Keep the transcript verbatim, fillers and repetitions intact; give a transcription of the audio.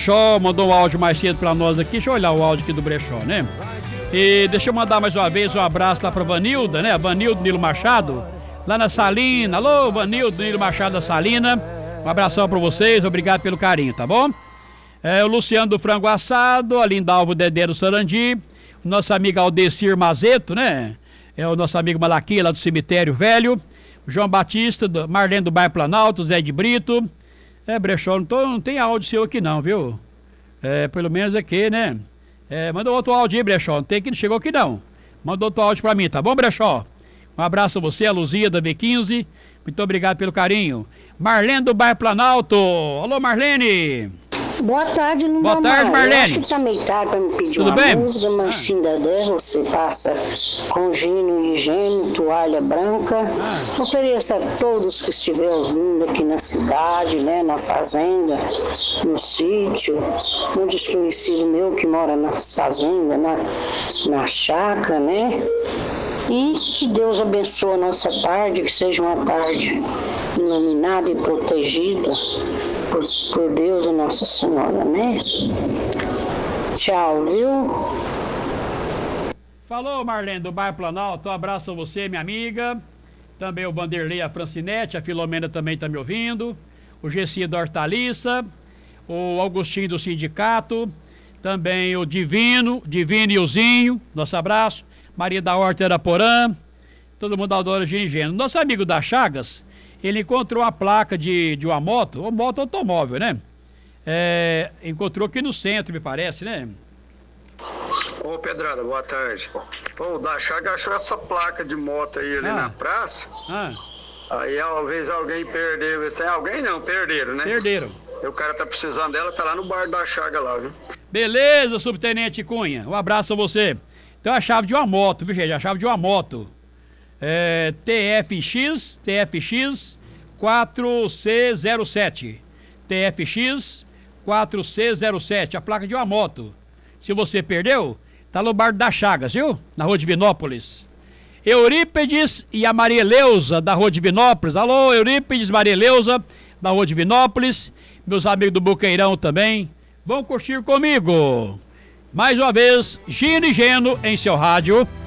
Brechó mandou um áudio mais cedo pra nós aqui. Deixa eu olhar o áudio aqui do Brechó, né? E deixa eu mandar mais uma vez um abraço lá pra Vanilda, né? Vanildo Nilo Machado, lá na Salina. Alô, Vanildo Nilo Machado da Salina. Um abração pra vocês, obrigado pelo carinho, tá bom? É, o Luciano do Frango Assado, a Lindalvo Dedé do Sarandi, o nosso amigo Aldecir Mazeto, né? É o nosso amigo Malaquia lá do Cemitério Velho, o João Batista, do, Marlene do Bairro Planalto, Zé de Brito. É, Brechó, não, tô, não tem áudio seu aqui não, viu? É, pelo menos aqui, né? É, manda outro áudio aí, Brechó, não tem que não chegou aqui não. Manda outro áudio pra mim, tá bom, Brechó? Um abraço a você, a Luzia da V quinze, muito obrigado pelo carinho. Marlene do Bairro Planalto, alô Marlene! Boa tarde, Lindomar. Boa tarde, Marlene. Eu acho que tá meio tarde pra me pedir Tudo uma bem? música, mas se ainda der, você passa com gino e higiene, toalha branca. Ah. Ofereça a todos que estiver ouvindo aqui na cidade, né, na fazenda, no sítio, um desconhecido meu que mora na fazenda, na, na chácara, né? E que Deus abençoe a nossa tarde, que seja uma tarde iluminada e protegida por, por Deus e Nossa Senhora, né? Tchau, viu? Falou, Marlene, do Bairro Planalto, um abraço a você, minha amiga. Também o Vanderlei, a Francinete, a Filomena também está me ouvindo. O Gessi da Hortaliça, o Augustinho do Sindicato, também o Divino, Divino e o Zinho, nosso abraço. Maria da Horta Araporã, todo mundo adora gingênio. Nosso amigo da Chagas, ele encontrou a placa de, de uma moto, uma moto automóvel, né? É, encontrou aqui no centro, me parece, né? Ô Pedrada, boa tarde. Pô, o da Chagas achou essa placa de moto aí ali ah. na praça. Ah. Aí talvez alguém perdeu, esse alguém não, perderam, né? Perderam. E o cara tá precisando dela, tá lá no bar da Chagas lá, viu? Beleza, subtenente Cunha, um abraço a você. Então a chave de uma moto, viu gente? A chave de uma moto. É, T F X, T F X quatro C zero sete. T F X quatro C zero sete, a placa de uma moto. Se você perdeu, tá no bar da Chagas, viu? Na Rua Divinópolis. Eurípedes e a Maria Leusa, da Rua Divinópolis. Alô, Eurípedes, Maria Leusa, da Rua Divinópolis. Meus amigos do Boqueirão também. Vão curtir comigo. Mais uma vez, Gino e Geno em seu rádio.